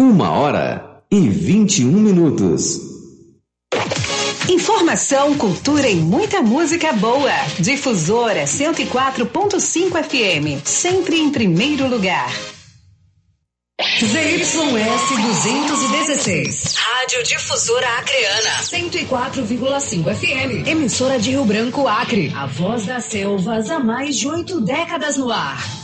1h21. Informação, cultura e muita música boa. Difusora 104.5 FM, sempre em primeiro lugar. ZYS 216. Rádio Difusora Acreana 104,5 FM. Emissora de Rio Branco, Acre. A voz das selvas há mais de 8 décadas no ar.